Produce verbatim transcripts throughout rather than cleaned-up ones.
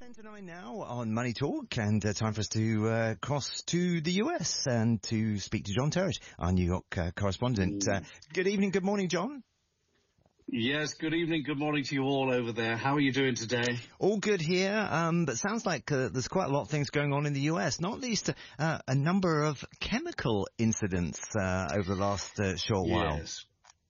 ten to nine now on Money Talk, and uh, time for us to uh, cross to the U S and to speak to John Terrish, our New York uh, correspondent. Uh, good evening, good morning, John. Yes, good evening, good morning to you all over there. How are you doing today? All good here, um, but sounds like uh, there's quite a lot of things going on in the U S, not least uh, a number of chemical incidents uh, over the last uh, short while. Yes.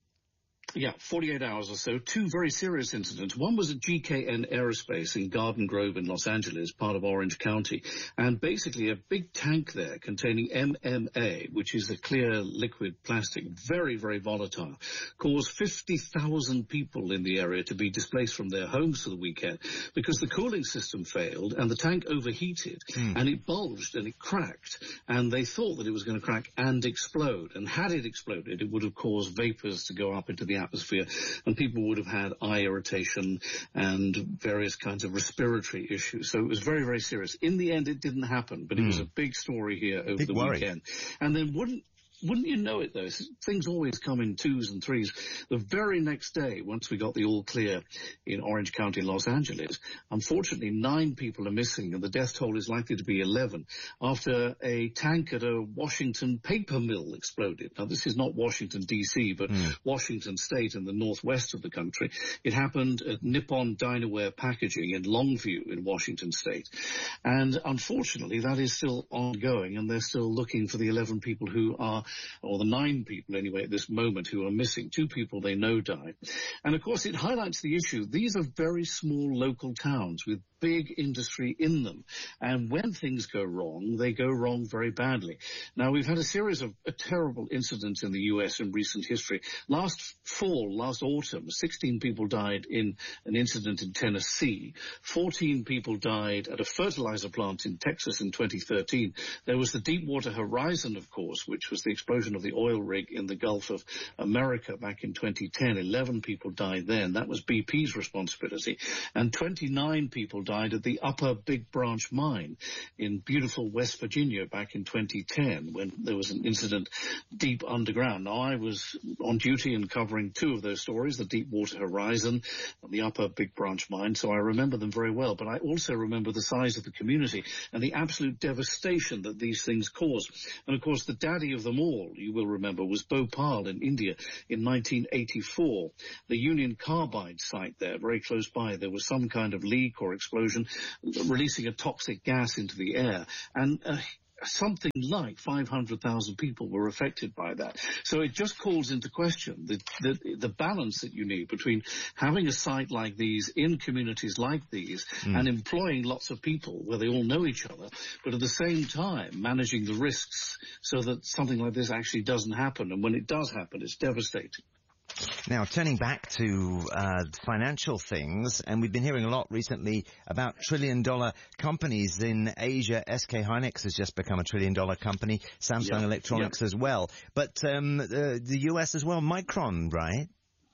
Yeah, forty-eight hours or so, two very serious incidents. One was at G K N Aerospace in Garden Grove in Los Angeles, part of Orange County. And basically a big tank there containing M M A, which is a clear liquid plastic, very, very volatile, caused fifty thousand people in the area to be displaced from their homes for the weekend because the cooling system failed and the tank overheated mm. and it bulged and it cracked. And they thought that it was going to crack and explode. And had it exploded, it would have caused vapors to go up into the atmosphere, and people would have had eye irritation and various kinds of respiratory issues. So it was very, very serious. In the end, it didn't happen, but it mm. was a big story here over big the worry. weekend. And then wouldn't Wouldn't you know it, though? Things always come in twos and threes. The very next day, once we got the all clear in Orange County, Los Angeles, unfortunately, nine people are missing, and the death toll is likely to be eleven after a tank at a Washington paper mill exploded. Now, this is not Washington, D C, but mm. Washington State in the northwest of the country. It happened at Nippon Dinaware Packaging in Longview in Washington State. And unfortunately, that is still ongoing, and they're still looking for the eleven people who are or the nine people anyway at this moment who are missing. Two people they know died. And of course it highlights the issue. These are very small local towns with big industry in them. And when things go wrong, they go wrong very badly. Now, we've had a series of uh, terrible incidents in the U S in recent history. Last fall, last autumn, sixteen people died in an incident in Tennessee. fourteen people died at a fertilizer plant in Texas in twenty thirteen. There was the Deepwater Horizon, of course, which was the explosion of the oil rig in the Gulf of America back in twenty ten. eleven people died then. That was B P's responsibility. And twenty-nine people died at the Upper Big Branch mine in beautiful West Virginia back in twenty ten when there was an incident deep underground. Now, I was on duty and covering two of those stories, the Deepwater Horizon and the Upper Big Branch mine, so I remember them very well. But I also remember the size of the community and the absolute devastation that these things caused. And, of course, the daddy of them all, you will remember, was Bhopal in India in nineteen eighty-four. The Union Carbide site there, very close by, there was some kind of leak or explosion, releasing a toxic gas into the air. And uh, something like five hundred thousand people were affected by that. So it just calls into question the, the, the balance that you need between having a site like these in communities like these mm. and employing lots of people where they all know each other, but at the same time managing the risks so that something like this actually doesn't happen. And when it does happen, it's devastating. Now, turning back to uh, financial things, and we've been hearing a lot recently about trillion-dollar companies in Asia. S K Hynix has just become a trillion-dollar company, Samsung yeah. Electronics yeah. as well. But um, uh, the U S as well, Micron, right?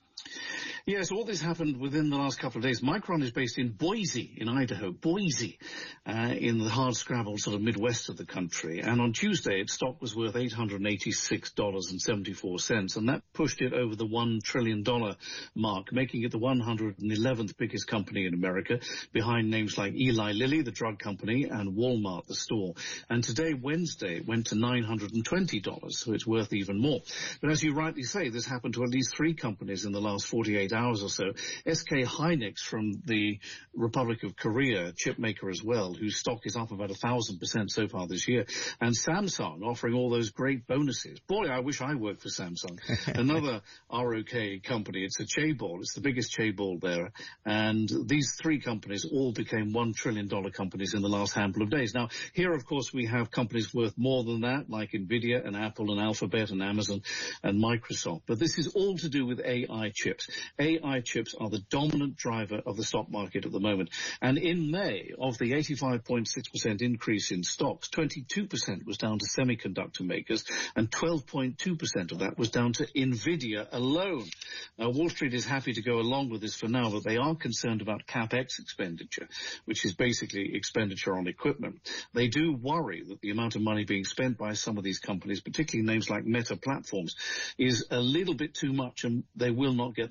Yes, all this happened within the last couple of days. Micron is based in Boise, in Idaho, Boise, uh, in the hard-scrabble sort of Midwest of the country. And on Tuesday, its stock was worth eight hundred eighty-six dollars and seventy-four cents, and that pushed it over the one trillion dollars mark, making it the one hundred eleventh biggest company in America, behind names like Eli Lilly, the drug company, and Walmart, the store. And today, Wednesday, it went to nine hundred twenty dollars, so it's worth even more. But as you rightly say, this happened to at least three companies in the last forty-eight hours or so. S K Hynix from the Republic of Korea, chip maker as well, whose stock is up about a thousand percent so far this year. And Samsung offering all those great bonuses. Boy, I wish I worked for Samsung. Another R O K company. It's a chaebol. It's the biggest chaebol there. And these three companies all became one trillion dollars companies in the last handful of days. Now, here, of course, we have companies worth more than that, like Nvidia and Apple and Alphabet and Amazon and Microsoft. But this is all to do with A I chips. A I chips are the dominant driver of the stock market at the moment. And in May, of the eighty-five point six percent increase in stocks, twenty-two percent was down to semiconductor makers, and twelve point two percent of that was down to Nvidia alone. Now, Wall Street is happy to go along with this for now, but they are concerned about CapEx expenditure, which is basically expenditure on equipment. They do worry that the amount of money being spent by some of these companies, particularly names like Meta Platforms, is a little bit too much, and they will not get the return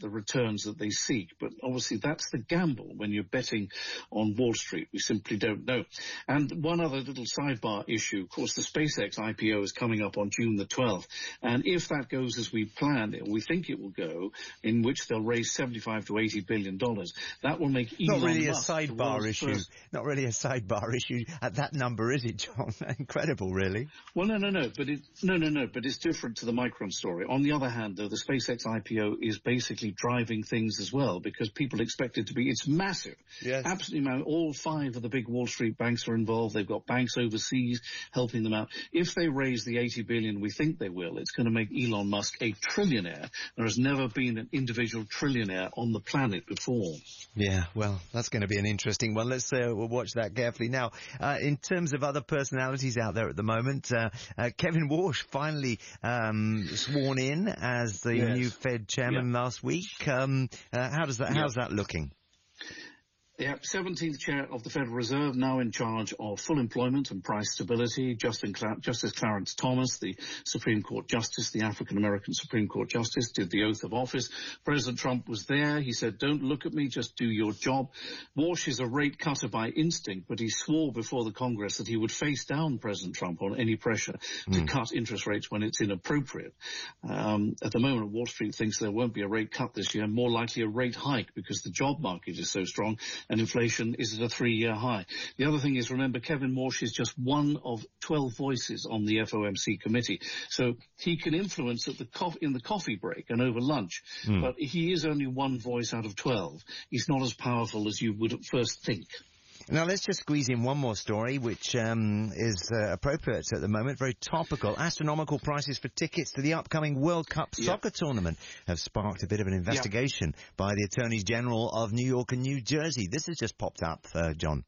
returns that they seek. But obviously that's the gamble when you're betting on Wall Street. We simply don't know. And one other little sidebar issue, of course, the SpaceX I P O is coming up on June the twelfth. And if that goes as we planned, we think it will go, in which they'll raise seventy-five to eighty billion dollars, that will make Elon Not really Musk a sidebar issue. First... Not really a sidebar issue at that number, is it, John? Incredible, really. Well, no, no, no, but it, no, no, no, but it's different to the Micron story. On the other hand, though, the SpaceX I P O is basically driving things as well, because people expect it to be, it's massive. Yes. Absolutely massive. All five of the big Wall Street banks are involved. They've got banks overseas helping them out. If they raise the eighty billion, we think they will, it's going to make Elon Musk a trillionaire. There has never been an individual trillionaire on the planet before. Yeah, well, that's going to be an interesting one. Let's uh, we'll watch that carefully. Now, uh, in terms of other personalities out there at the moment, uh, uh, Kevin Warsh finally um, sworn in as the yes. new Fed chairman yeah. last week. Um, uh, how does that? Yeah. How's that looking? Yeah, seventeenth chair of the Federal Reserve, now in charge of full employment and price stability. Justin Cla- Justice Clarence Thomas, the Supreme Court Justice, the African-American Supreme Court Justice, did the oath of office. President Trump was there. He said, don't look at me, just do your job. Warsh is a rate cutter by instinct, but he swore before the Congress that he would face down President Trump on any pressure mm. to cut interest rates when it's inappropriate. Um, at the moment, Wall Street thinks there won't be a rate cut this year, more likely a rate hike because the job market is so strong and inflation is at a three-year high. The other thing is, remember, Kevin Warsh is just one of twelve voices on the F O M C committee. So he can influence at the co- in the coffee break and over lunch, mm. but he is only one voice out of twelve. He's not as powerful as you would at first think. Now, let's just squeeze in one more story, which um, is uh, appropriate at the moment, very topical. Astronomical prices for tickets to the upcoming World Cup yeah. soccer tournament have sparked a bit of an investigation yeah. by the Attorneys General of New York and New Jersey. This has just popped up, uh, John.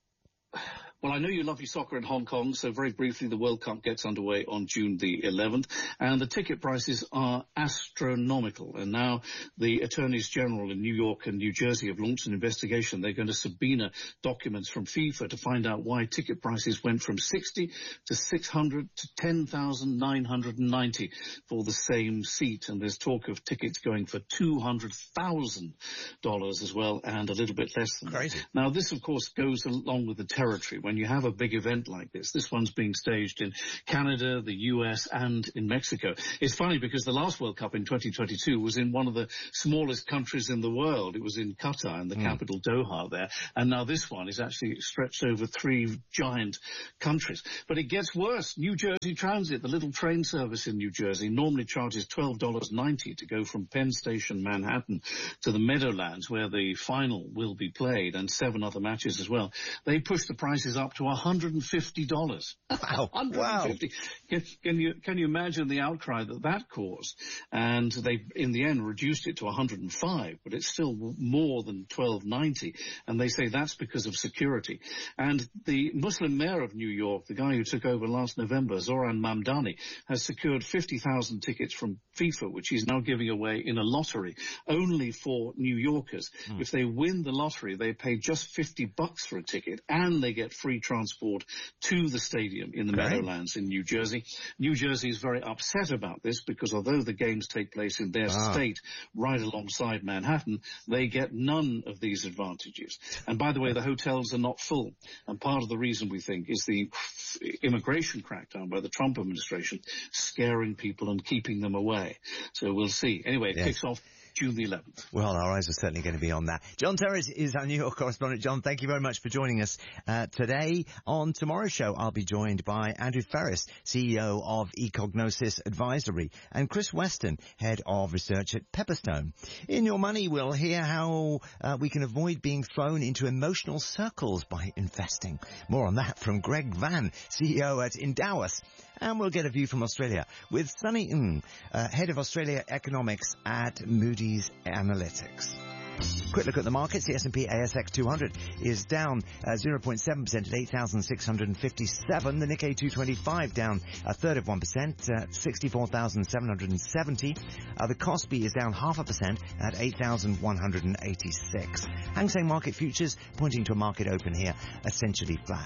Well, I know you love your soccer in Hong Kong, so very briefly, the World Cup gets underway on June the eleventh, and the ticket prices are astronomical. And now the Attorneys General in New York and New Jersey have launched an investigation. They're going to subpoena documents from FIFA to find out why ticket prices went from sixty to six hundred to ten thousand nine hundred ninety for the same seat. And there's talk of tickets going for two hundred thousand dollars as well, and a little bit less than Crazy. that. Now, this, of course, goes along with the territory. When you have a big event like this, this one's being staged in Canada, the U S, and in Mexico. It's funny because the last World Cup in twenty twenty-two was in one of the smallest countries in the world. It was in Qatar, in the mm. capital Doha there. And now this one is actually stretched over three giant countries. But it gets worse. New Jersey Transit, the little train service in New Jersey, normally charges twelve dollars ninety to go from Penn Station, Manhattan, to the Meadowlands, where the final will be played, and seven other matches as well. They push the prices up to one hundred fifty dollars. Wow. one hundred fifty dollars. Wow. Can, can you can you imagine the outcry that that caused? And they, in the end, reduced it to one hundred five dollars, but it's still more than twelve ninety. And they say that's because of security. And the Muslim mayor of New York, the guy who took over last November, Zoran Mamdani, has secured fifty thousand tickets from FIFA, which he's now giving away in a lottery, only for New Yorkers. Hmm. If they win the lottery, they pay just fifty bucks for a ticket, and they get free transport to the stadium in the Great. Meadowlands in New Jersey. New Jersey is very upset about this because although the games take place in their ah. state right alongside Manhattan, they get none of these advantages. And by the way, the hotels are not full. And part of the reason, we think, is the immigration crackdown by the Trump administration scaring people and keeping them away. So we'll see. Anyway, it yes. kicks off June the eleventh. Well, our eyes are certainly going to be on that. John Terrace is our New York correspondent. John, thank you very much for joining us uh, today. On tomorrow's show, I'll be joined by Andrew Ferris, C E O of Ecognosis Advisory, and Chris Weston, Head of Research at Pepperstone. In Your Money, we'll hear how uh, we can avoid being thrown into emotional circles by investing. More on that from Greg Van, C E O at Endowus. And we'll get a view from Australia with Sunny Ng, uh, Head of Australia Economics at Moody's Analytics. Quick look at the markets. The S and P A S X two hundred is down uh, zero point seven percent at eight thousand six hundred fifty-seven. The Nikkei two twenty-five down a third of one percent at sixty-four thousand seven hundred seventy. Uh, the Kospi is down half a percent at eight thousand one hundred eighty-six. Hang Seng Market Futures pointing to a market open here essentially flat.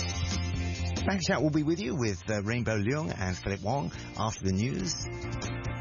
Bank Chat will be with you with uh, Rainbow Leung and Philip Wong after the news.